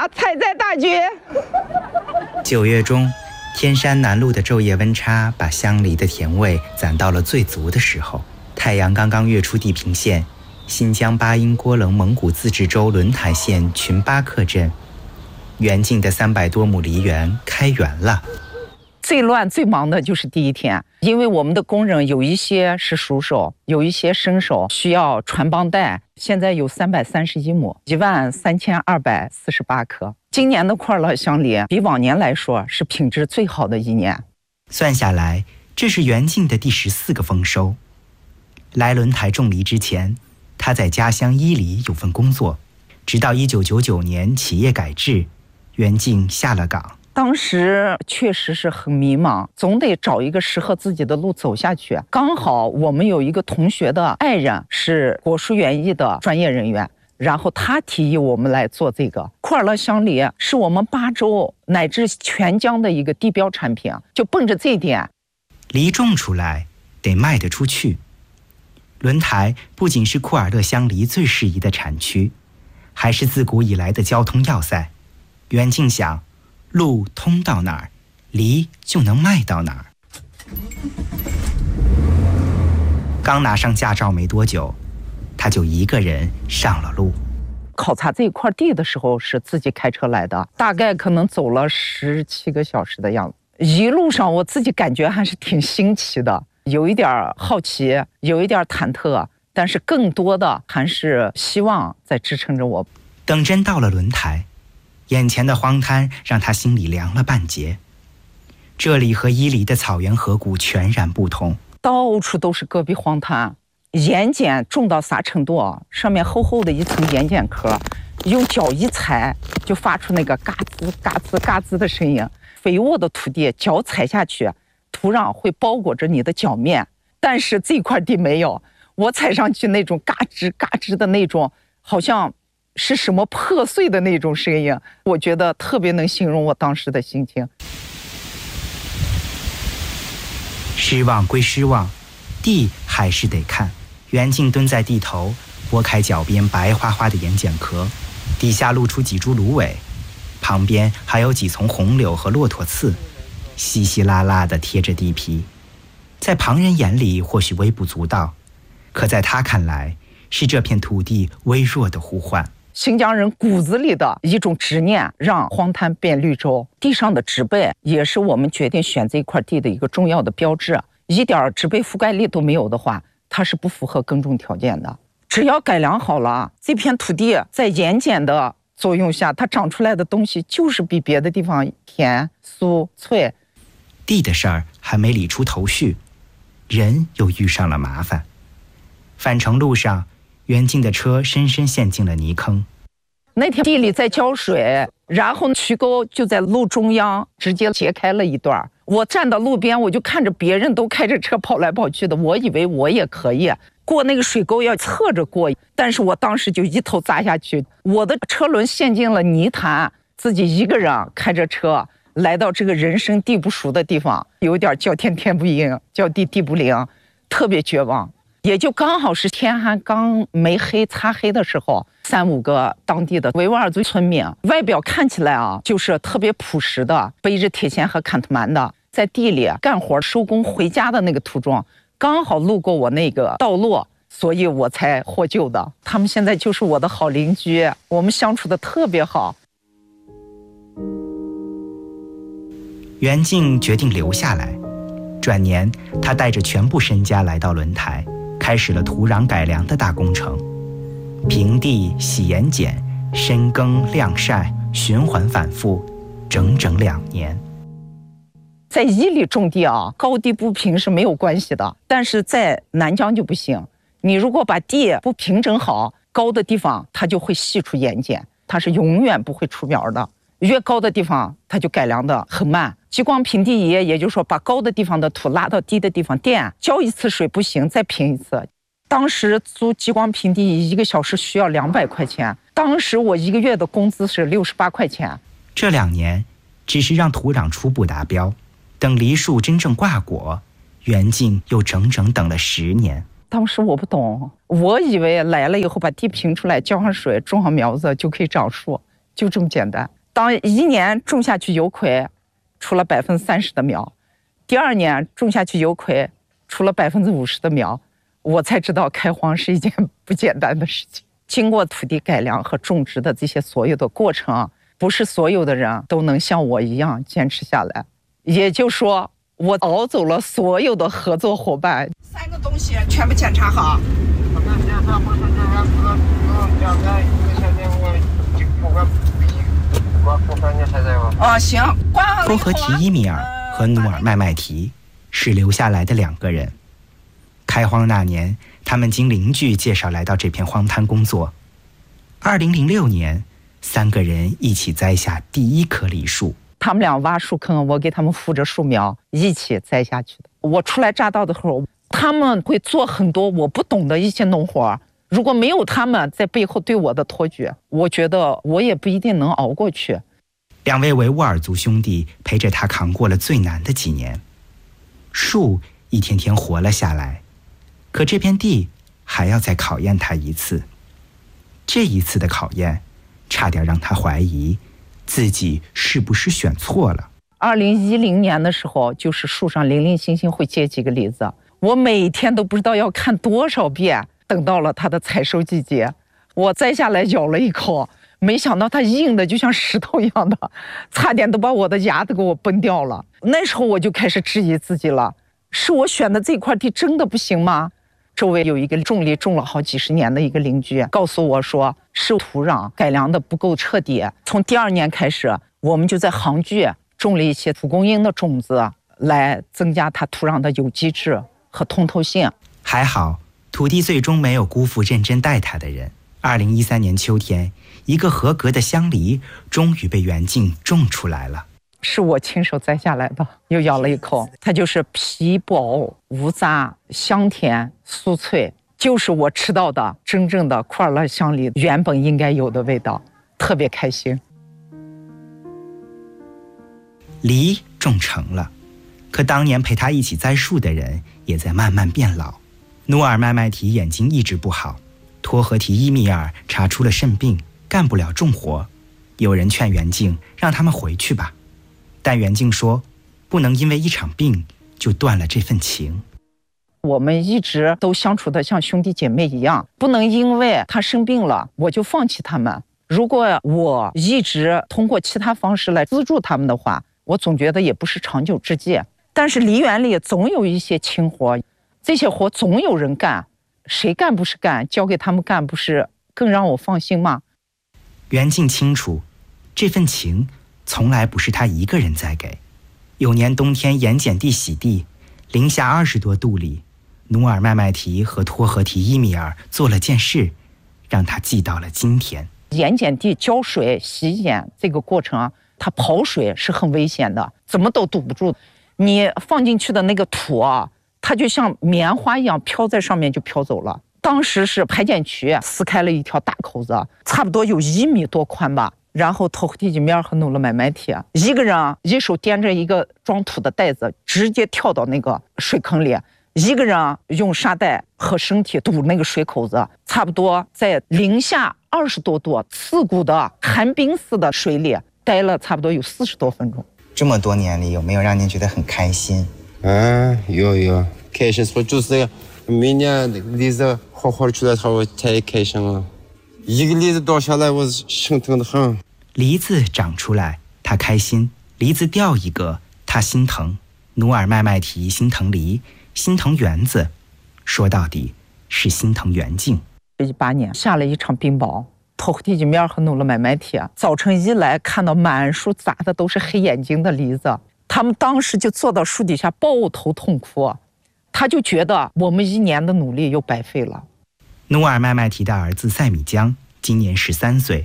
呀，采摘大绝。 9月中，天山南麓的昼夜温差把香梨的甜味攒到了最足的时候。太阳刚刚跃出地平线，新疆巴音郭楞蒙古自治州轮台县群巴克镇，园境的300多亩梨园开园了。 最乱最忙的就是第一天，因为我们的工人有一些是熟手，有一些生手，需要传帮带。现在有331亩，13248颗。今年的库尔勒香梨比往年来说是品质最好的一年。 算下来，这是园境的第14个丰收。来轮台种梨之前，他在家乡伊犁有份工作，直到1999年企业改制，园境下了岗。 当时确实是很迷茫，总得找一个适合自己的路走下去。刚好我们有一个同学的爱人是果蔬园艺的专业人员，然后他提议我们来做这个库尔勒香梨，是我们巴州乃至全疆的一个地标产品。就奔着这一点， 梨种出来得卖得出去。轮台不仅是库尔勒香梨最适宜的产区，还是自古以来的交通要塞。园境想，路通到哪儿，梨就能卖到哪儿。刚拿上驾照没多久，他就一个人上了路。 考察这一块地的时候是自己开车来的，大概可能走了17个小时的样子。一路上我自己感觉还是挺新奇的，有一点好奇，有一点忐忑，但是更多的还是希望在支撑着我。 等真到了轮台，眼前的荒滩让他心里凉了半截。这里和伊犁的草原河谷全然不同， 到处都是戈壁荒滩，盐碱重到啥程度啊？上面厚厚的一层盐碱壳，用脚一踩就发出那个嘎吱嘎吱嘎吱的声音。肥沃的土地，脚踩下去，土壤会包裹着你的脚面，但是这块地没有，我踩上去那种嘎吱嘎吱的那种，好像是什么破碎的那种声音，我觉得特别能形容我当时的心情。 失望归失望，地还是得看。袁静蹲在地头，拨开脚边白花花的盐碱壳，底下露出几株芦苇，旁边还有几丛红柳和骆驼刺，稀稀拉拉地贴着地皮。在旁人眼里或许微不足道，可在他看来，是这片土地微弱的呼唤。 新疆人骨子里的一种执念，让荒滩变绿洲。地上的植被也是我们决定选这块地的一个重要的标志。一点植被覆盖力都没有的话，它是不符合耕种条件的。只要改良好了，这片土地在盐碱的作用下，它长出来的东西就是比别的地方甜、酥、脆。 地的事儿还没理出头绪，人又遇上了麻烦。返程路上，袁静的车深深陷进了泥坑。 那天地里在浇水，然后渠沟就在路中央直接截开了一段。我站到路边，我就看着别人都开着车跑来跑去的，我以为我也可以过那个水沟，要侧着过，但是我当时就一头扎下去，我的车轮陷进了泥潭，自己一个人开着车来到这个人生地不熟的地方，有点叫天天不应，叫地地不灵，特别绝望。也就刚好是天还刚没黑擦黑的时候，3、5个当地的维吾尔族村民，外表看起来就是特别朴实的，背着铁锨和坎特曼的，在地里干活收工回家的那个途中，刚好路过我那个道路，所以我才获救的。他们现在就是我的好邻居，我们相处的特别好。 袁静决定留下来，转年他带着全部身家来到轮台，开始了土壤改良的大工程。平地洗盐碱，深耕晾晒，循环反复，整整2年。 在伊犁种地高低不平是没有关系的，但是在南疆就不行。你如果把地不平整好，高的地方它就会析出盐碱，它是永远不会出苗的。越高的地方它就改良的很慢。激光平地仪，也就是说把高的地方的土拉到低的地方垫，浇一次水不行，再平一次。当时租激光平地仪1个小时需要200块钱，当时我1个月的工资是68块钱。 这2年只是让土壤初步达标，等梨树真正挂果，袁静又整整等了10年。 当时我不懂，我以为来了以后把地平出来，浇上水，种上苗子就可以长树， 就这么简单。当一年种下去有葵，出了30%的苗，第2年种下去有葵，出了50%的苗，我才知道开荒是一件不简单的事情。经过土地改良和种植的这些所有的过程，不是所有的人都能像我一样坚持下来。也就是说，我熬走了所有的合作伙伴。3个东西全部检查好。行。 托合提伊米尔和努尔麦麦提是留下来的2个人。开荒那年，他们经邻居介绍来到这片荒滩工作。2006年，3个人一起栽下第1棵梨树。 他们俩挖树坑，我给他们扶着树苗一起栽下去的。我初来乍到的时候，他们会做很多我不懂的一些农活，如果没有他们在背后对我的托举，我觉得我也不一定能熬过去。 2位维吾尔族兄弟陪着他扛过了最难的几年，树一天天活了下来，可这片地还要再考验他一次。这一次的考验，差点让他怀疑自己是不是选错了。 2010年的时候，就是树上零零星星会结几个梨子，我每天都不知道要看多少遍。等到了它的采收季节，我摘下来咬了一口，没想到它硬的就像石头一样的，差点都把我的牙都给我崩掉了。那时候我就开始质疑自己了，是我选的这块地真的不行吗？周围有一个种梨种了好几十年的一个邻居告诉我说，是土壤改良的不够彻底。从第2年开始，我们就在杭居种了一些蒲公英的种子，来增加它土壤的有机质和通透性。 还好土地最终没有辜负认真待他的人。2013年秋天，一个合格的香梨终于被袁静种出来了。 是我亲手摘下来的，又咬了一口，它就是皮薄无渣，香甜酥脆，就是我吃到的真正的库尔勒香梨原本应该有的味道，特别开心。 梨种成了，可当年陪他一起栽树的人也在慢慢变老。努尔麦麦提眼睛一直不好，托合提伊米尔查出了肾病，干不了重活。有人劝袁静让他们回去吧，但袁静说不能因为一场病就断了这份情。 我们一直都相处的像兄弟姐妹一样，不能因为他生病了我就放弃他们。如果我一直通过其他方式来资助他们的话，我总觉得也不是长久之计。但是梨园里总有一些轻活，这些活总有人干，谁干不是干，交给他们干不是更让我放心吗？ 袁静清楚，这份情从来不是他一个人在给。有年冬天盐碱地洗地，零下20多度里，努尔麦麦提和托合提伊米尔做了件事，让他记到了今天。 盐碱地浇水洗碱这个过程，它跑水是很危险的，怎么都堵不住。你放进去的那个土啊，它就像棉花一样飘在上面就飘走了。当时是排碱渠撕开了一条大口子，差不多有1米多宽吧。然后托合提伊米尔和努尔麦麦提一个人一手掂着一个装土的袋子，直接跳到那个水坑里，一个人用沙袋和身体堵那个水口子，差不多在零下20多度刺骨的寒冰似的水里待了差不多有40多分钟。 这么多年里，有没有让您觉得很开心？ 有，开心说就是每年梨子好好出来，我太开心了。一个梨子掉下来，我心疼得很。 梨子长出来，他开心；梨子掉一个，他心疼。努尔麦麦提心疼梨，心疼园子，说到底是心疼袁静。 18年下了一场冰雹，托合提伊米尔和努尔麦麦提早晨一来，看到满树砸的都是黑眼睛的梨子，他们当时就坐到树底下抱头痛哭，他就觉得我们1年的努力又白费了。 努尔麦麦提的儿子塞米江今年13岁，